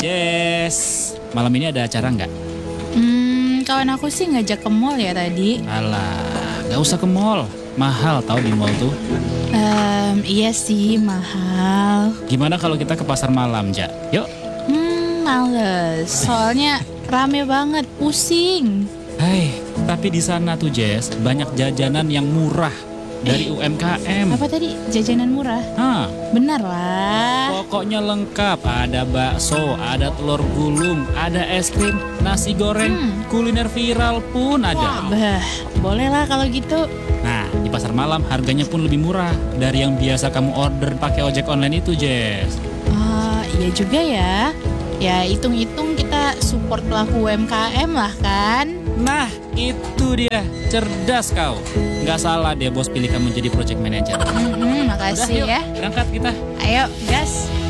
Jess, malam ini ada acara nggak? Kawan aku sih ngajak ke mall ya tadi. Alah, nggak usah ke mall. Mahal tau di mall tuh. Iya sih mahal. Gimana kalau kita ke pasar malam, Ja? Yuk. Males. Soalnya rame banget, pusing. Hai, tapi di sana tuh Jess, banyak jajanan yang murah dari UMKM. Apa tadi? Jajanan murah? Hah, Benar lah. pokoknya lengkap. Ada bakso, ada telur gulung, ada es krim, nasi goreng, kuliner viral pun ada. Bah, boleh lah kalau gitu. Nah, di pasar malam harganya pun lebih murah dari yang biasa kamu order pakai ojek online itu, Jess. Iya juga ya. Ya hitung-hitung kita support pelaku UMKM lah kan. Nah, itu dia. Cerdas kau. Nggak salah deh bos pilih kamu jadi project manager. Makasih Udah, yuk, ya. berangkat kita. Ayo, gas.